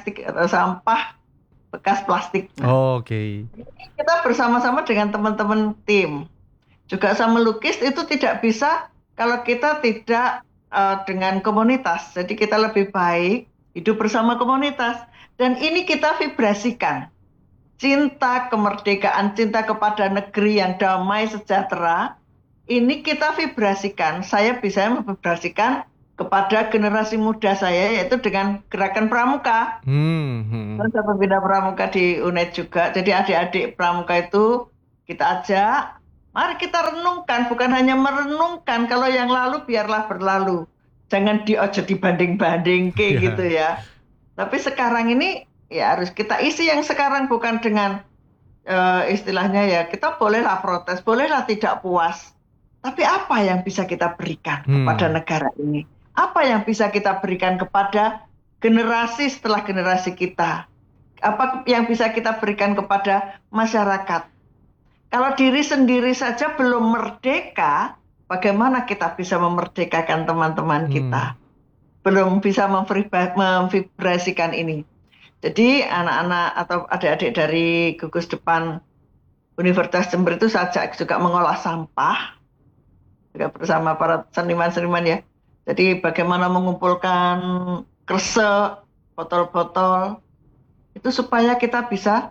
plastik atau sampah bekas plastik. Oh, oke. Kita bersama-sama dengan teman-teman tim. Juga sama melukis itu tidak bisa kalau kita tidak dengan komunitas. Jadi kita lebih baik hidup bersama komunitas. Dan ini kita vibrasikan. Cinta kemerdekaan, cinta kepada negeri yang damai, sejahtera. Ini kita vibrasikan. Saya bisa memvibrasikan kepada generasi muda saya, yaitu dengan gerakan pramuka. Saya pembina pramuka di UNED juga. Jadi adik-adik pramuka itu kita ajak, mari kita renungkan, bukan hanya merenungkan. Kalau yang lalu biarlah berlalu. Jangan ojo dibanding-banding kayak gitu ya. Tapi sekarang ini ya harus kita isi yang sekarang, bukan dengan istilahnya ya kita bolehlah protes, bolehlah tidak puas. Tapi apa yang bisa kita berikan kepada negara ini? Apa yang bisa kita berikan kepada generasi setelah generasi kita? Apa yang bisa kita berikan kepada masyarakat? Kalau diri sendiri saja belum merdeka, bagaimana kita bisa memerdekakan teman-teman kita? Belum bisa memvibrasikan ini. Jadi anak-anak atau adik-adik dari Gugus Depan Universitas Jember itu sajak juga mengolah sampah, juga bersama para seniman-seniman ya. Jadi bagaimana mengumpulkan kresek, botol-botol, itu supaya kita bisa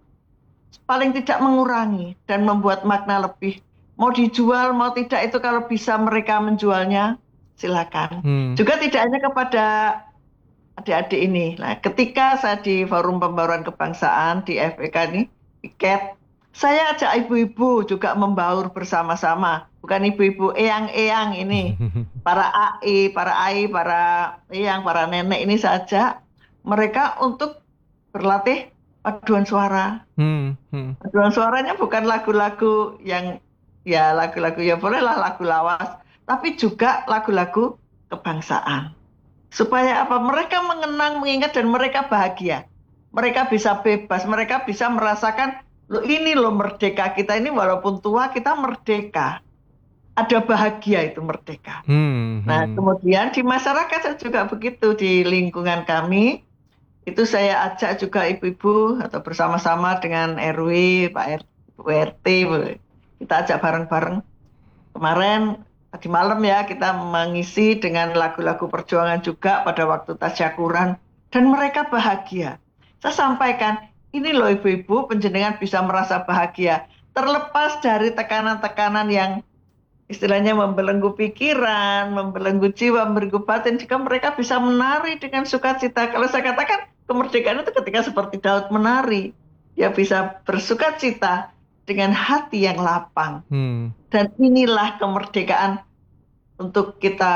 paling tidak mengurangi dan membuat makna lebih. Mau dijual, mau tidak, itu kalau bisa mereka menjualnya, silakan. Juga tidak hanya kepada adik-adik ini. Nah, ketika saya di Forum Pembaruan Kebangsaan di FPK ini, piket, saya ajak ibu-ibu juga membaur bersama-sama. Bukan ibu-ibu eyang-eyang ini, para AI, para eyang, para nenek ini saja. Mereka untuk berlatih paduan suara. Paduan suaranya bukan lagu-lagu yang, ya lagu-lagu ya bolehlah lagu lawas, tapi juga lagu-lagu kebangsaan. Supaya apa? Mereka mengenang, mengingat, dan mereka bahagia. Mereka bisa bebas, mereka bisa merasakan, loh ini loh merdeka kita ini, walaupun tua kita merdeka. Ada bahagia itu merdeka. Nah, kemudian di masyarakat juga begitu, di lingkungan kami, itu saya ajak juga ibu-ibu atau bersama-sama dengan RW, Pak RT, kita ajak bareng-bareng. Kemarin tadi malam ya kita mengisi dengan lagu-lagu perjuangan juga pada waktu tasyakuran, dan mereka bahagia. Saya sampaikan, ini loh ibu-ibu, penjenengan bisa merasa bahagia terlepas dari tekanan-tekanan yang istilahnya membelenggu pikiran, membelenggu jiwa, membelenggu batin. Jika mereka bisa menari dengan sukacita, kalau saya katakan kemerdekaan itu ketika seperti Daud menari, dia bisa bersukacita dengan hati yang lapang. Dan inilah kemerdekaan untuk kita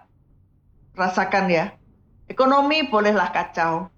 rasakan ya. Ekonomi bolehlah kacau,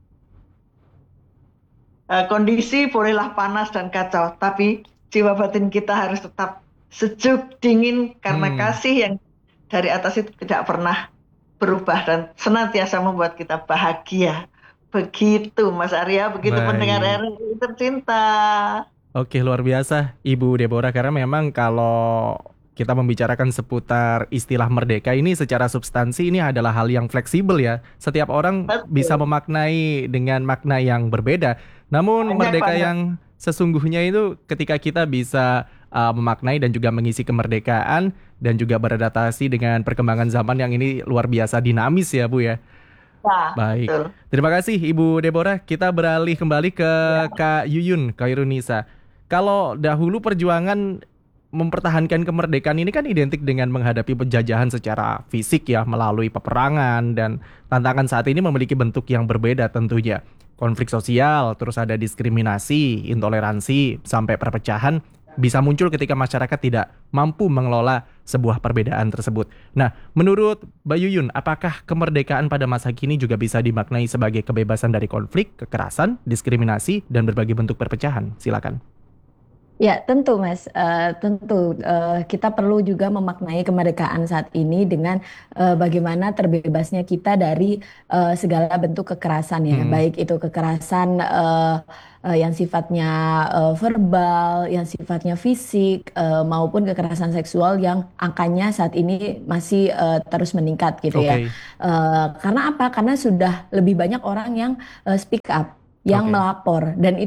kondisi bolehlah panas dan kacau, tapi jiwa batin kita harus tetap sejuk, dingin, karena kasih yang dari atas itu tidak pernah berubah dan senantiasa membuat kita bahagia. Begitu Mas Arya, begitu pendengar RRI tercinta. Oke, luar biasa Ibu Deborah, karena memang kalau kita membicarakan seputar istilah merdeka ini secara substansi ini adalah hal yang fleksibel ya. Setiap orang bisa memaknai dengan makna yang berbeda. Namun merdeka yang sesungguhnya itu ketika kita bisa memaknai dan juga mengisi kemerdekaan dan juga beradaptasi dengan perkembangan zaman yang ini luar biasa dinamis ya Bu ya. Baik, betul. Terima kasih Ibu Deborah. Kita beralih kembali ke Kak Yuyun, Kak Yunisa. Kalau dahulu perjuangan mempertahankan kemerdekaan ini kan identik dengan menghadapi penjajahan secara fisik ya, melalui peperangan, dan tantangan saat ini memiliki bentuk yang berbeda tentunya. Konflik sosial, terus ada diskriminasi, intoleransi, sampai perpecahan bisa muncul ketika masyarakat tidak mampu mengelola sebuah perbedaan tersebut. Nah, menurut Mbak Yuyun, apakah kemerdekaan pada masa kini juga bisa dimaknai sebagai kebebasan dari konflik, kekerasan, diskriminasi, dan berbagai bentuk perpecahan? Silakan. Ya, tentu, Mas. Tentu kita perlu juga memaknai kemerdekaan saat ini dengan bagaimana terbebasnya kita dari segala bentuk kekerasan ya, Hmm, baik itu kekerasan yang sifatnya verbal, yang sifatnya fisik, maupun kekerasan seksual yang angkanya saat ini masih terus meningkat gitu ya. oke, Karena apa? Karena sudah lebih banyak orang yang speak up, yang oke. melapor, dan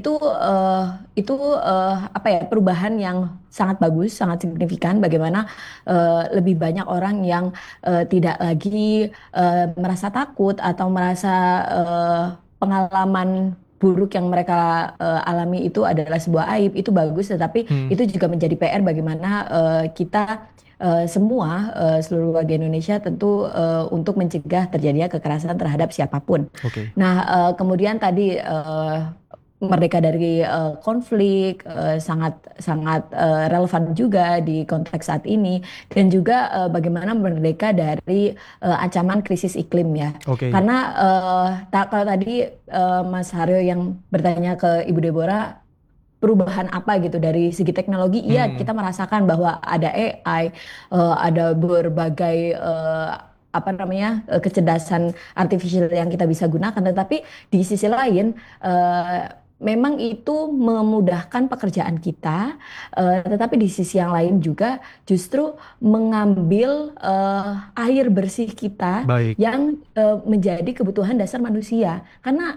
itu apa ya, perubahan yang sangat bagus, sangat signifikan. Bagaimana lebih banyak orang yang tidak lagi merasa takut atau merasa pengalaman buruk yang mereka alami itu adalah sebuah aib. Itu bagus, tetapi Hmm, itu juga menjadi PR bagaimana kita semua, seluruh warga Indonesia tentu untuk mencegah terjadinya kekerasan terhadap siapapun. oke. Nah, kemudian tadi merdeka dari konflik sangat sangat relevan juga di konteks saat ini, dan juga bagaimana merdeka dari ancaman krisis iklim ya. Oke. Karena kalau tadi Mas Haryo yang bertanya ke Ibu Deborah, perubahan apa gitu dari segi teknologi, iya Hmm, kita merasakan bahwa ada AI, ada berbagai apa namanya, kecerdasan artificial yang kita bisa gunakan, tetapi di sisi lain memang itu memudahkan pekerjaan kita, tetapi di sisi yang lain juga justru mengambil air bersih kita baik. yang menjadi kebutuhan dasar manusia. Karena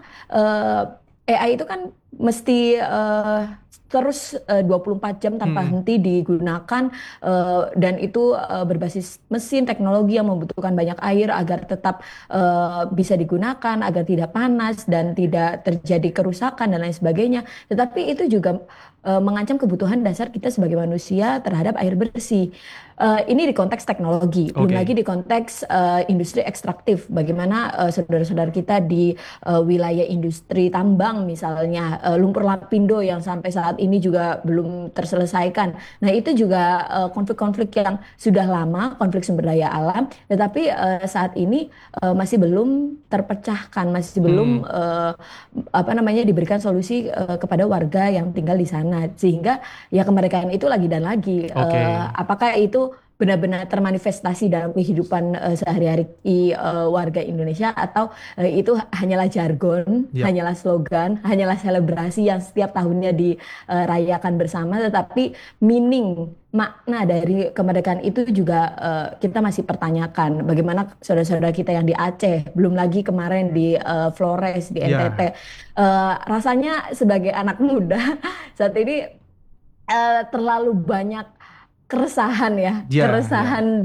AI itu kan mesti terus 24 jam tanpa Hmm, henti digunakan, dan itu berbasis mesin teknologi yang membutuhkan banyak air agar tetap bisa digunakan, agar tidak panas dan tidak terjadi kerusakan dan lain sebagainya. Tetapi itu juga mengancam kebutuhan dasar kita sebagai manusia terhadap air bersih. Ini di konteks teknologi, belum oke. lagi di konteks industri ekstraktif. Bagaimana saudara-saudara kita di wilayah industri tambang misalnya, lumpur lapindo yang sampai saat ini juga belum terselesaikan. Nah, itu juga konflik-konflik yang sudah lama, konflik sumber daya alam, tetapi saat ini masih belum terpecahkan, masih belum Hmm, apa namanya, diberikan solusi kepada warga yang tinggal di sana. Sehingga ya kemerdekaan itu lagi dan lagi, oke. apakah itu benar-benar termanifestasi dalam kehidupan sehari-hari warga Indonesia, atau itu hanyalah jargon, Yap. hanyalah slogan, hanyalah selebrasi yang setiap tahunnya dirayakan bersama, tetapi meaning, makna dari kemerdekaan itu juga kita masih pertanyakan. Bagaimana saudara-saudara kita yang di Aceh, belum lagi kemarin di Flores, di NTT. Ya, Rasanya sebagai anak muda saat ini terlalu banyak keresahan ya, ya, ya. keresahan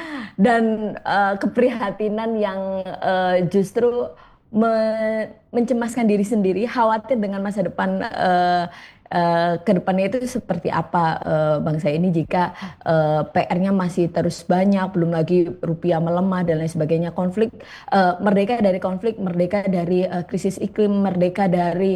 dan keprihatinan yang justru mencemaskan diri sendiri, khawatir dengan masa depan ke depannya itu seperti apa bangsa ini jika PR-nya masih terus banyak, belum lagi rupiah melemah dan lain sebagainya, konflik, merdeka dari konflik, merdeka dari krisis iklim, merdeka dari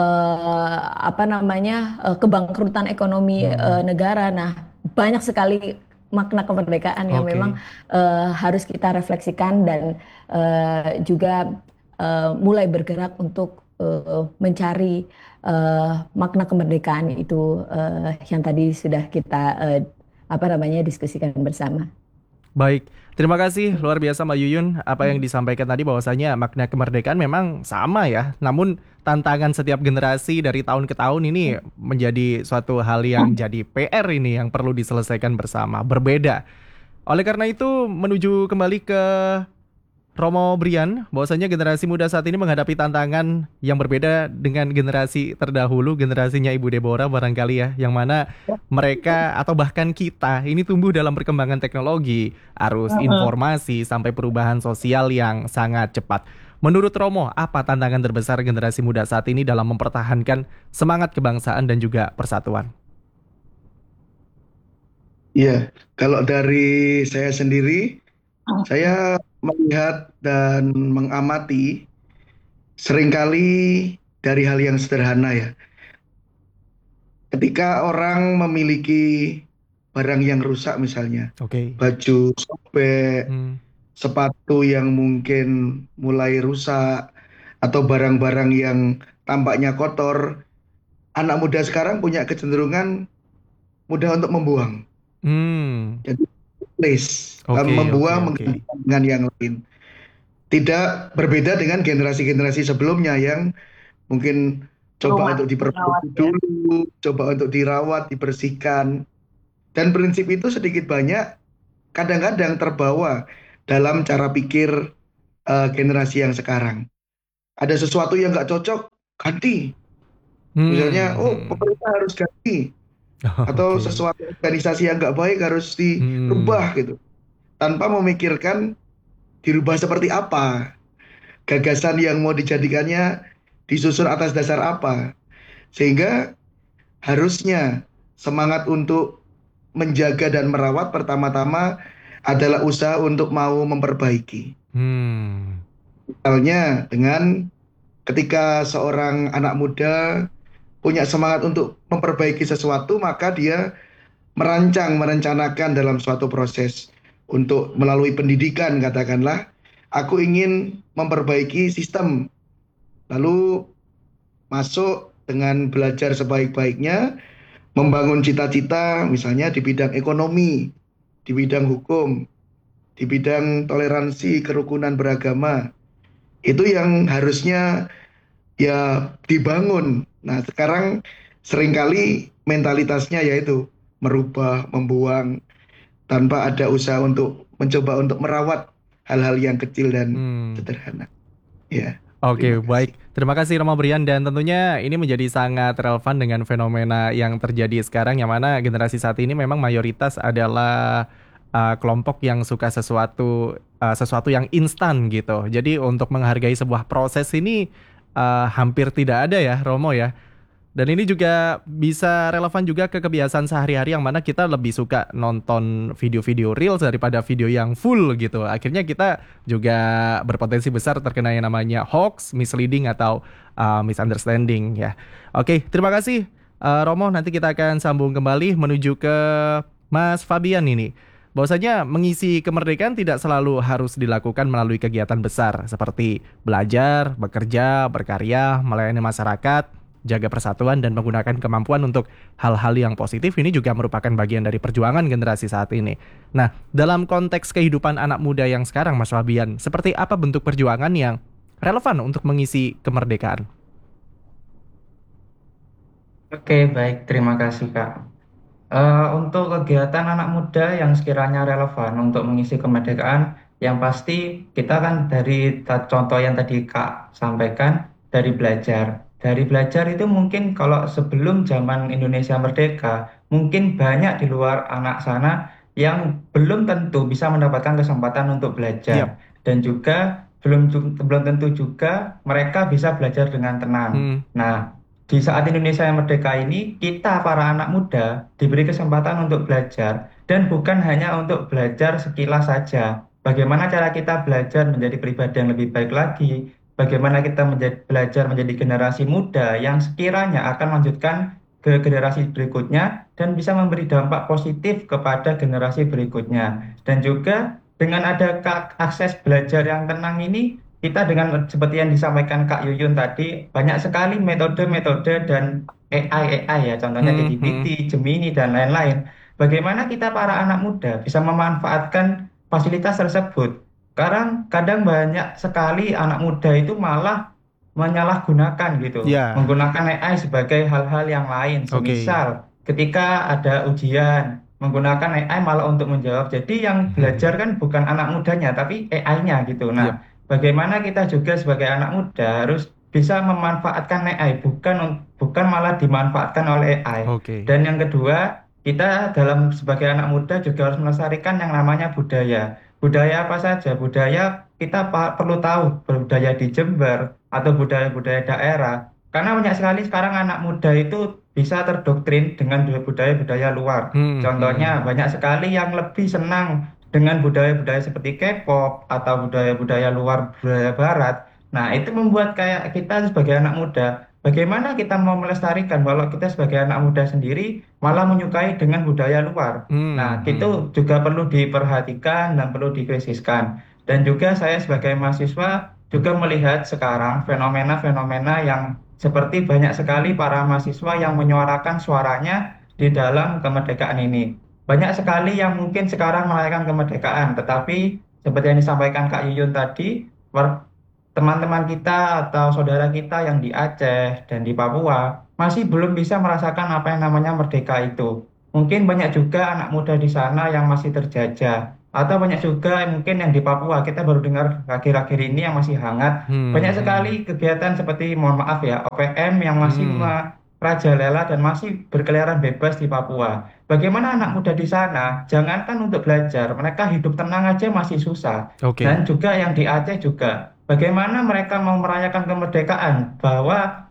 apa namanya, kebangkrutan ekonomi Hmm, negara. Nah, banyak sekali makna kemerdekaan yang memang oke. harus kita refleksikan, dan juga mulai bergerak untuk mencari makna kemerdekaan itu yang tadi sudah kita apa namanya, diskusikan bersama. Baik, terima kasih luar biasa Mbak Yuyun. Apa yang disampaikan tadi bahwasanya makna kemerdekaan memang sama ya. Namun tantangan setiap generasi dari tahun ke tahun ini menjadi suatu hal yang jadi PR ini yang perlu diselesaikan bersama. Berbeda. Oleh karena itu menuju kembali ke Romo Brian, bahwasanya generasi muda saat ini menghadapi tantangan yang berbeda dengan generasi terdahulu, generasinya Ibu Deborah barangkali ya, yang mana mereka atau bahkan kita ini tumbuh dalam perkembangan teknologi, arus informasi, sampai perubahan sosial yang sangat cepat. Menurut Romo, apa tantangan terbesar generasi muda saat ini dalam mempertahankan semangat kebangsaan dan juga persatuan? Iya, kalau dari saya sendiri, saya melihat dan mengamati seringkali dari hal yang sederhana ya. Ketika orang memiliki barang yang rusak misalnya, Oke. baju sobek, Hmm, sepatu yang mungkin mulai rusak, atau barang-barang yang tampaknya kotor, anak muda sekarang punya kecenderungan mudah untuk membuang. Hmm. Jadi replace, Oke, oke, membuang oke. menggantikan dengan yang lain. Tidak berbeda dengan generasi-generasi sebelumnya yang mungkin coba Merawat, untuk merawat diperbaiki ya. dulu, coba untuk dirawat, dibersihkan. Dan prinsip itu sedikit banyak kadang-kadang terbawa dalam cara pikir generasi yang sekarang. Ada sesuatu yang nggak cocok, ganti. Misalnya, Hmm. oh Hmm. pemerintah harus ganti. Atau Oke. sesuatu organisasi yang nggak baik harus Hmm. dirubah gitu. Tanpa memikirkan dirubah seperti apa. Gagasan yang mau dijadikannya disusun atas dasar apa. Sehingga harusnya semangat untuk menjaga dan merawat pertama-tama adalah usaha untuk mau memperbaiki. Hmm. Misalnya dengan ketika seorang anak muda punya semangat untuk memperbaiki sesuatu, maka dia merencanakan dalam suatu proses untuk melalui pendidikan, katakanlah, aku ingin memperbaiki sistem, lalu masuk dengan belajar sebaik-baiknya, membangun cita-cita, misalnya di bidang ekonomi, di bidang hukum, di bidang toleransi, kerukunan beragama. Itu yang harusnya ya dibangun. Nah, sekarang seringkali mentalitasnya yaitu merubah, membuang tanpa ada usaha untuk mencoba untuk merawat hal-hal yang kecil dan Hmm. sederhana. Ya, Oke, terima kasih. baik. Terima kasih Romo Brian dan tentunya ini menjadi sangat relevan dengan fenomena yang terjadi sekarang yang mana generasi saat ini memang mayoritas adalah kelompok yang suka sesuatu yang instan gitu. Jadi untuk menghargai sebuah proses ini hampir tidak ada ya, Romo ya. Dan ini juga bisa relevan juga ke kebiasaan sehari-hari yang mana kita lebih suka nonton video-video reels daripada video yang full gitu. Akhirnya kita juga berpotensi besar terkena yang namanya hoax, misleading atau misunderstanding ya. Oke, terima kasih Romo. Nanti kita akan sambung kembali menuju ke Mas Fabian ini. Bahwasanya mengisi kemerdekaan tidak selalu harus dilakukan melalui kegiatan besar seperti belajar, bekerja, berkarya, melayani masyarakat, jaga persatuan dan menggunakan kemampuan untuk hal-hal yang positif ini juga merupakan bagian dari perjuangan generasi saat ini. Nah, dalam konteks kehidupan anak muda yang sekarang, Mas Fabian, seperti apa bentuk perjuangan yang relevan untuk mengisi kemerdekaan? Oke, baik. Terima kasih, Kak. Untuk kegiatan anak muda yang sekiranya relevan untuk mengisi kemerdekaan, yang pasti kita kan dari contoh yang tadi Kak sampaikan, dari belajar. Dari belajar itu mungkin kalau sebelum zaman Indonesia merdeka, mungkin banyak di luar anak sana yang belum tentu bisa mendapatkan kesempatan untuk Yap. belajar. Dan juga belum tentu juga mereka bisa belajar dengan tenang. Hmm. Nah, di saat Indonesia yang merdeka ini, kita para anak muda diberi kesempatan untuk belajar dan bukan hanya untuk belajar sekilas saja. Bagaimana cara kita belajar menjadi pribadi yang lebih baik lagi, bagaimana kita belajar menjadi generasi muda yang sekiranya akan melanjutkan ke generasi berikutnya dan bisa memberi dampak positif kepada generasi berikutnya. Dan juga dengan ada akses belajar yang tenang ini, kita dengan seperti yang disampaikan Kak Yuyun tadi, banyak sekali metode-metode dan AI ya, contohnya Hmm. Hmm. ChatGPT, Gemini, dan lain-lain. Bagaimana kita para anak muda bisa memanfaatkan fasilitas tersebut? Sekarang kadang banyak sekali anak muda itu malah menyalahgunakan gitu, Ya, menggunakan AI sebagai hal-hal yang lain. oke. Semisal ketika ada ujian, menggunakan AI malah untuk menjawab. Jadi yang belajar kan bukan anak mudanya, tapi AI-nya gitu. Yap. Nah, bagaimana kita juga sebagai anak muda harus bisa memanfaatkan AI, bukan malah dimanfaatkan oleh AI. Oke. Dan yang kedua, kita dalam sebagai anak muda juga harus melestarikan yang namanya budaya. Budaya apa saja? Budaya kita perlu tahu budaya di Jember atau budaya-budaya daerah. Karena banyak sekali sekarang anak muda itu bisa terdoktrin dengan budaya-budaya luar. Hmm. Contohnya Hmm. banyak sekali yang lebih senang dengan budaya-budaya seperti K-pop atau budaya-budaya luar, budaya barat. Nah, itu membuat kayak kita sebagai anak muda, bagaimana kita mau melestarikan kalau kita sebagai anak muda sendiri malah menyukai dengan budaya luar. Hmm. Nah, Hmm. itu juga perlu diperhatikan dan perlu dikrisiskan. Dan juga saya sebagai mahasiswa juga melihat sekarang fenomena-fenomena yang seperti banyak sekali para mahasiswa yang menyuarakan suaranya di dalam kemerdekaan ini. Banyak sekali yang mungkin sekarang merayakan kemerdekaan, tetapi seperti yang disampaikan Kak Yuyun tadi, teman-teman kita atau saudara kita yang di Aceh dan di Papua masih belum bisa merasakan apa yang namanya merdeka itu. Mungkin banyak juga anak muda di sana yang masih terjajah, atau banyak juga mungkin yang di Papua, kita baru dengar akhir-akhir ini yang masih hangat. Banyak sekali kegiatan seperti, mohon maaf ya, OPM yang masih merajalela dan masih berkeliaran bebas di Papua. Bagaimana anak muda di sana, jangankan untuk belajar, mereka hidup tenang aja masih susah. Oke. Dan juga yang di Aceh juga, bagaimana mereka mau merayakan kemerdekaan, bahwa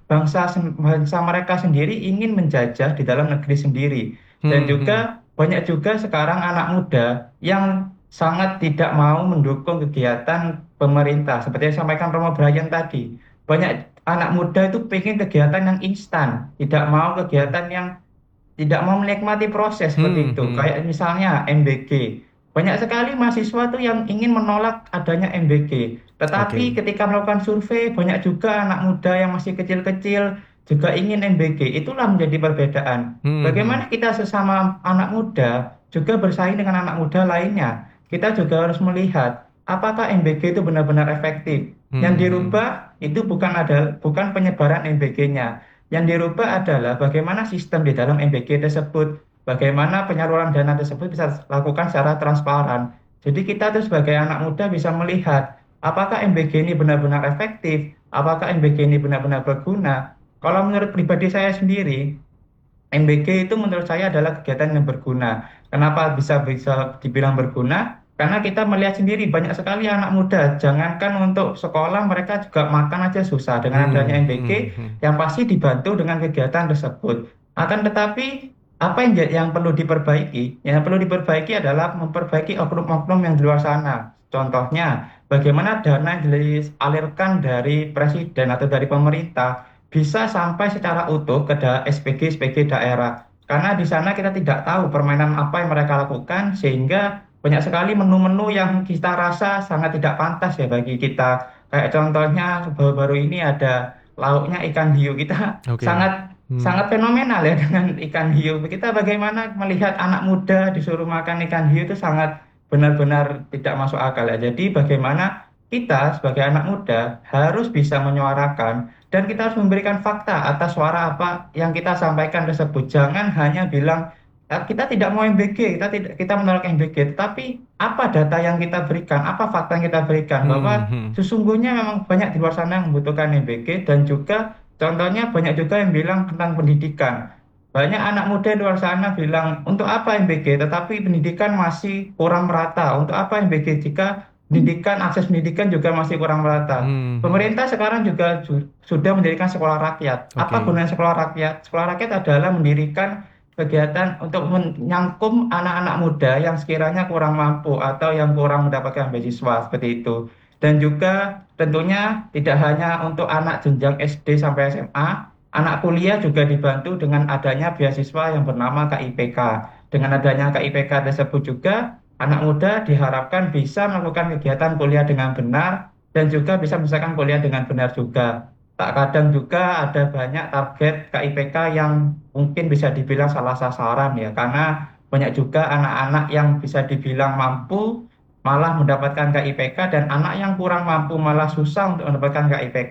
bangsa mereka sendiri ingin menjajah di dalam negeri sendiri. Dan juga banyak juga sekarang anak muda yang sangat tidak mau mendukung kegiatan pemerintah. Seperti yang disampaikan Romo Brian tadi, banyak anak muda itu pengen kegiatan yang instan, tidak mau kegiatan yang tidak mau menikmati proses seperti itu. Kayak misalnya MBG. Banyak sekali mahasiswa tuh yang ingin menolak adanya MBG. Tetapi ketika melakukan survei, banyak juga anak muda yang masih kecil-kecil juga ingin MBG. Itulah menjadi perbedaan. Bagaimana kita sesama anak muda juga bersaing dengan anak muda lainnya. Kita juga harus melihat apakah MBG itu benar-benar efektif. Yang dirubah itu bukan penyebaran MBG-nya. Yang dirubah adalah bagaimana sistem di dalam MBG tersebut, bagaimana penyaluran dana tersebut bisa dilakukan secara transparan. Jadi kita tuh sebagai anak muda bisa melihat apakah MBG ini benar-benar efektif, apakah MBG ini benar-benar berguna. Kalau menurut pribadi saya sendiri, MBG itu menurut saya adalah kegiatan yang berguna. Kenapa bisa dibilang berguna? Karena kita melihat sendiri banyak sekali anak muda, jangankan untuk sekolah, mereka juga makan aja susah dengan adanya MBG, yang pasti dibantu dengan kegiatan tersebut. Akan tetapi apa yang perlu diperbaiki? Yang perlu diperbaiki adalah memperbaiki oknum-oknum yang di luar sana. Contohnya, bagaimana dana yang dialirkan dari presiden atau dari pemerintah bisa sampai secara utuh ke SPG daerah. Karena di sana kita tidak tahu permainan apa yang mereka lakukan, sehingga banyak sekali menu-menu yang kita rasa sangat tidak pantas ya bagi kita. Kayak contohnya baru-baru ini ada lauknya ikan hiu. Kita sangat fenomenal ya dengan ikan hiu. Kita bagaimana melihat anak muda disuruh makan ikan hiu itu sangat benar-benar tidak masuk akal ya. Jadi bagaimana kita sebagai anak muda harus bisa menyuarakan dan kita harus memberikan fakta atas suara apa yang kita sampaikan tersebut. Jangan hanya bilang kita tidak mau MBG, kita menolak MBG, tetapi apa data yang kita berikan, apa fakta yang kita berikan, bahwa sesungguhnya memang banyak di luar sana yang membutuhkan MBG, dan juga contohnya banyak juga yang bilang tentang pendidikan. Banyak anak muda di luar sana bilang, untuk apa MBG, tetapi pendidikan masih kurang merata. Untuk apa MBG jika akses pendidikan juga masih kurang merata. Pemerintah sekarang juga sudah mendirikan sekolah rakyat. Apa gunanya sekolah rakyat? Sekolah rakyat adalah mendirikan kegiatan untuk menyangkum anak-anak muda yang sekiranya kurang mampu atau yang kurang mendapatkan beasiswa seperti itu. Dan juga tentunya tidak hanya untuk anak jenjang SD sampai SMA, anak kuliah juga dibantu dengan adanya beasiswa yang bernama KIPK. Dengan adanya KIPK tersebut juga anak muda diharapkan bisa melakukan kegiatan kuliah dengan benar dan juga bisa menyelesaikan kuliah dengan benar juga. Tak kadang juga ada banyak target KIPK yang mungkin bisa dibilang salah sasaran ya, karena banyak juga anak-anak yang bisa dibilang mampu malah mendapatkan KIPK, dan anak yang kurang mampu malah susah untuk mendapatkan KIPK.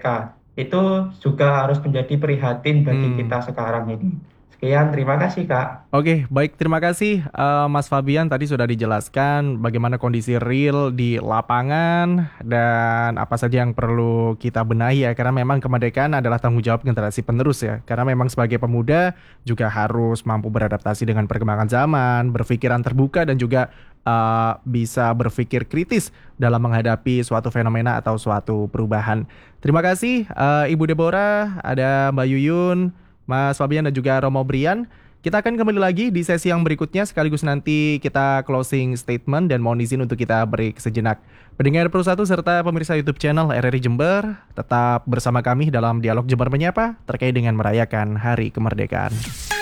Itu juga harus menjadi prihatin bagi kita sekarang ini. Sekian, terima kasih Kak. Oke, baik, terima kasih Mas Fabian. Tadi sudah dijelaskan bagaimana kondisi real di lapangan dan apa saja yang perlu kita benahi ya. Karena memang kemerdekaan adalah tanggung jawab generasi penerus ya. Karena memang sebagai pemuda juga harus mampu beradaptasi dengan perkembangan zaman, berpikiran terbuka dan juga bisa berpikir kritis dalam menghadapi suatu fenomena atau suatu perubahan. Terima kasih Ibu Deborah, ada Mbak Yuyun, Mas Fabian dan juga Romo Brian. Kita akan kembali lagi di sesi yang berikutnya, sekaligus nanti kita closing statement dan mohon izin untuk kita break sejenak. Pendengar Pro 1 serta pemirsa YouTube channel RRI Jember, tetap bersama kami dalam Dialog Jember Menyapa terkait dengan merayakan Hari Kemerdekaan.